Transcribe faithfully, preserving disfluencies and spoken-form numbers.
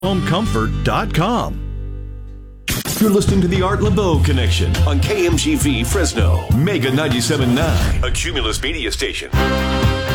home comfort dot com. You're listening to the Art LeBeau Connection on K M G V Fresno, Mega ninety-seven point nine, a Cumulus media station.